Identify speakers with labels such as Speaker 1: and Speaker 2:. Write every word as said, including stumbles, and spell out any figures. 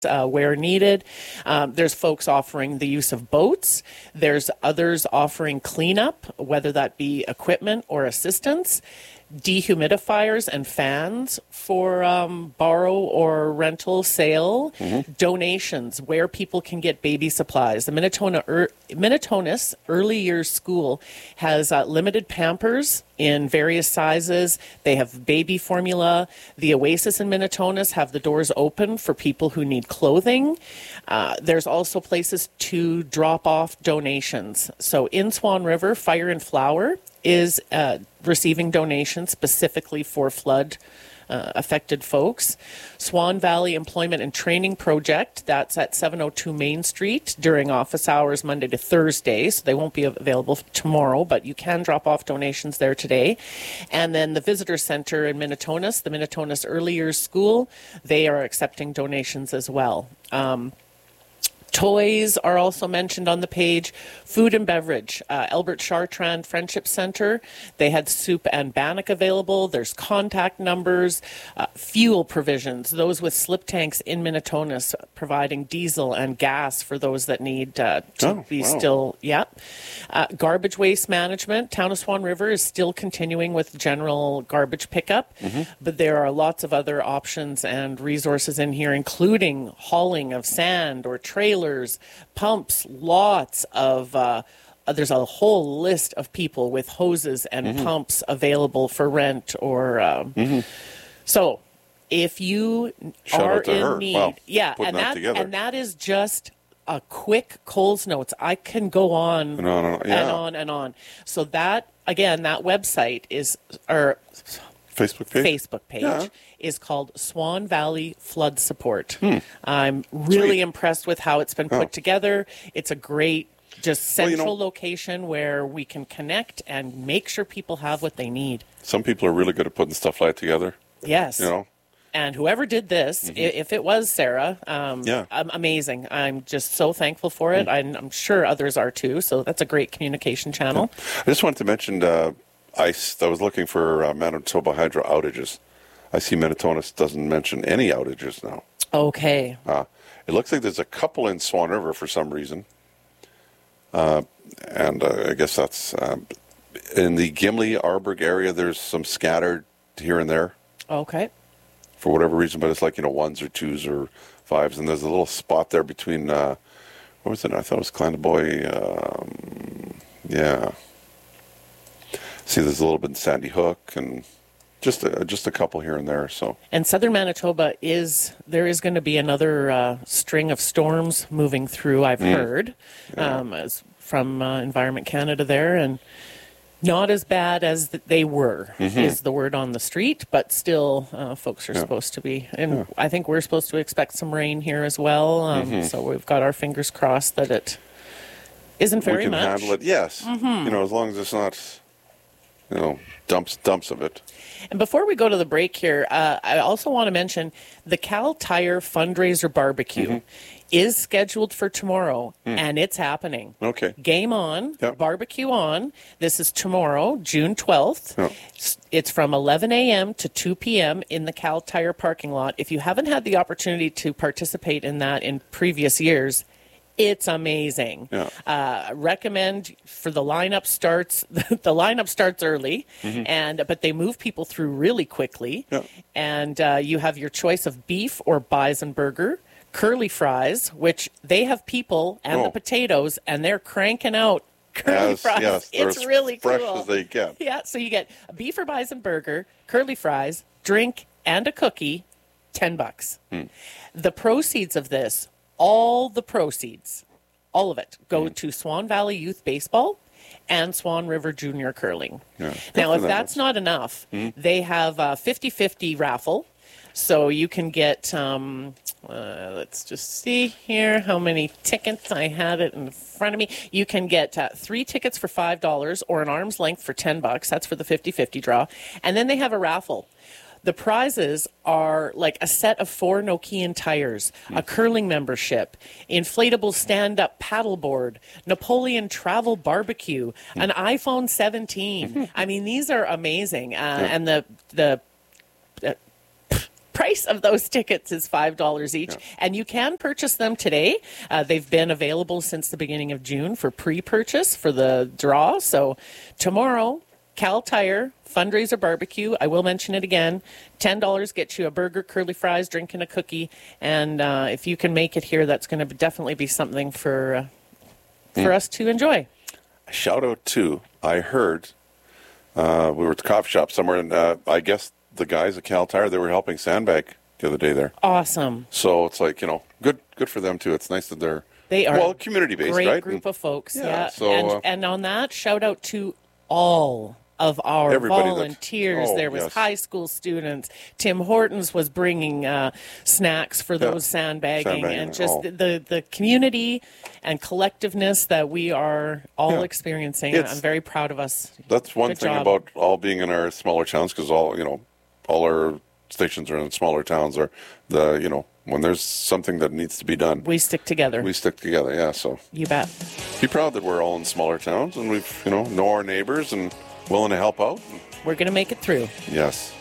Speaker 1: Uh, where needed. Um, there's folks offering the use of boats. There's others offering cleanup, whether that be equipment or assistance. Dehumidifiers and fans for um, borrow or rental sale. Mm-hmm. Donations where people can get baby supplies. The Minnetonka er, Minnetonus Early Years School has uh, limited Pampers in various sizes. They have baby formula. The Oasis in Minnetonus have the doors open for people who need clothing. Uh, there's also places to drop off donations. So in Swan River, Fire and Flower is uh, receiving donations specifically for flood uh, affected folks. Swan Valley Employment and Training Project, that's at seven oh two Main Street during office hours Monday to Thursday, so they won't be available tomorrow, but you can drop off donations there today. And then the Visitor Center in Minnetonus, the Minnetonus Early Years School, they are accepting donations as well. Um, Toys are also mentioned on the page. Food and beverage. Uh, Albert Chartrand Friendship Center. They had soup and bannock available. There's contact numbers. Uh, fuel provisions. Those with slip tanks in Minnetonus providing diesel and gas for those that need uh, to oh, be wow. still. Yeah. Uh, garbage waste management. Town of Swan River is still continuing with general garbage pickup. Mm-hmm. But there are lots of other options and resources in here, including hauling of sand or trailers. Pumps, lots of, uh, there's a whole list of people with hoses and mm-hmm. pumps available for rent or, um, mm-hmm. so if you
Speaker 2: Shout
Speaker 1: are
Speaker 2: out to
Speaker 1: in
Speaker 2: her.
Speaker 1: need,
Speaker 2: Wow.
Speaker 1: yeah,
Speaker 2: Putting
Speaker 1: and
Speaker 2: that
Speaker 1: that,
Speaker 2: together.
Speaker 1: and that is just a quick Coles Notes. I can go on
Speaker 2: no, no, no. Yeah.
Speaker 1: and on and on. So that, again, that website is, or
Speaker 2: Facebook page?
Speaker 1: Facebook page
Speaker 2: yeah.
Speaker 1: is called Swan Valley Flood Support.
Speaker 2: Hmm.
Speaker 1: I'm really
Speaker 2: Sweet.
Speaker 1: impressed with how it's been put oh. together. It's a great, just central
Speaker 2: well, you know,
Speaker 1: location where we can connect and make sure people have what they need.
Speaker 2: Some people are really good at putting stuff like together.
Speaker 1: Yes.
Speaker 2: You know?
Speaker 1: And whoever did this, mm-hmm. if it was Sarah, um,
Speaker 2: yeah.
Speaker 1: amazing. I'm just so thankful for it. Mm-hmm. I'm sure others are too. So that's a great communication channel.
Speaker 2: Yeah. I just wanted to mention, uh, I, I was looking for uh, Manitoba Hydro outages. I see Minnetonus doesn't mention any outages now.
Speaker 1: Okay.
Speaker 2: Uh, it looks like there's a couple in Swan River for some reason. Uh, and uh, I guess that's um, in the Gimli, Arborg area, there's some scattered here and there.
Speaker 1: Okay.
Speaker 2: For whatever reason, but it's like, you know, ones or twos or fives. And there's a little spot there between, uh, what was it? I thought it was Clandeboye. Um, yeah. See, there's a little bit in Sandy Hook and just a, just a couple here and there. So. And
Speaker 1: southern Manitoba is, there is going to be another uh, string of storms moving through, I've mm. heard, yeah. um, as from uh, Environment Canada there. And not as bad as they were, mm-hmm. is the word on the street, but still uh, folks are yeah. supposed to be. And yeah. I think we're supposed to expect some rain here as well. Um, mm-hmm. So we've got our fingers crossed that it isn't very much.
Speaker 2: We can
Speaker 1: much.
Speaker 2: handle it, yes. Mm-hmm. You know, as long as it's not, you know, dumps dumps of it.
Speaker 1: And before we go to the break here, uh, I also want to mention the Cal Tire fundraiser barbecue mm-hmm. is scheduled for tomorrow, mm. and it's happening.
Speaker 2: Okay.
Speaker 1: Game on,
Speaker 2: yep.
Speaker 1: barbecue on. This is tomorrow, June twelfth.
Speaker 2: Yep.
Speaker 1: It's from eleven a.m. to two p.m. in the Cal Tire parking lot. If you haven't had the opportunity to participate in that in previous years, it's amazing.
Speaker 2: Yeah.
Speaker 1: Uh, recommend for the lineup starts. The lineup starts early, mm-hmm. and but they move people through really quickly.
Speaker 2: Yeah.
Speaker 1: And uh, you have your choice of beef or bison burger, curly fries, which they have people and
Speaker 2: oh.
Speaker 1: the potatoes, and they're cranking out curly
Speaker 2: yes,
Speaker 1: fries.
Speaker 2: Yes,
Speaker 1: it's
Speaker 2: as
Speaker 1: really
Speaker 2: fresh
Speaker 1: cool.
Speaker 2: as they get.
Speaker 1: Yeah. So you get a beef or bison burger, curly fries, drink, and a cookie. Ten bucks. Hmm. The proceeds of this. All the proceeds, all of it, go mm. to Swan Valley Youth Baseball and Swan River Junior Curling.
Speaker 2: Yeah.
Speaker 1: Now, if that's not enough, mm. they have a fifty-fifty raffle. So you can get, um, uh, let's just see here how many tickets. I had it in front of me. You can get uh, three tickets for five dollars or an arm's length for ten bucks. That's for the fifty-fifty draw. And then they have a raffle. The prizes are like a set of four Nokian tires, mm. a curling membership, inflatable stand-up paddleboard, Napoleon travel barbecue, mm. an iPhone seventeen. I mean, these are amazing. Uh, yeah. And the the uh, price of those tickets is five dollars each,
Speaker 2: Yeah.
Speaker 1: and you can purchase them today. Uh, they've been available since the beginning of June for pre-purchase for the draw. So tomorrow, Cal Tire fundraiser barbecue. I will mention it again. ten dollars gets you a burger, curly fries, drink, and a cookie. And uh, if you can make it here, that's going to definitely be something for uh, for
Speaker 2: Mm.
Speaker 1: us to enjoy.
Speaker 2: Shout out to, I heard, uh, we were at the coffee shop somewhere, and uh, I guess the guys at Cal Tire, they were helping sandbag the other day there.
Speaker 1: Awesome.
Speaker 2: So it's like, you know, good good for them too. It's nice that they're,
Speaker 1: They are
Speaker 2: well, community-based,
Speaker 1: great
Speaker 2: right?
Speaker 1: group
Speaker 2: And
Speaker 1: of folks.
Speaker 2: yeah,
Speaker 1: Yeah.
Speaker 2: so,
Speaker 1: and,
Speaker 2: uh,
Speaker 1: and on that, shout out to all of our
Speaker 2: Everybody that-
Speaker 1: volunteers.
Speaker 2: oh,
Speaker 1: there was
Speaker 2: yes.
Speaker 1: high school students. Tim Hortons was bringing uh, snacks for
Speaker 2: Yeah.
Speaker 1: those sandbagging,
Speaker 2: Sandbagging,
Speaker 1: and just
Speaker 2: oh.
Speaker 1: the, the community and collectiveness that we are all
Speaker 2: Yeah.
Speaker 1: experiencing.
Speaker 2: It's-
Speaker 1: I'm very proud of us.
Speaker 2: That's one
Speaker 1: Good
Speaker 2: thing
Speaker 1: job.
Speaker 2: about all being in our smaller towns, because all, you know, all our stations are in smaller towns, are the, you know, when there's something that needs to be done,
Speaker 1: We stick together.
Speaker 2: we stick together, yeah. So
Speaker 1: you bet.
Speaker 2: be proud that we're all in smaller towns and we've, you know, know our neighbors and willing to help out.
Speaker 1: We're going to make it through.
Speaker 2: Yes.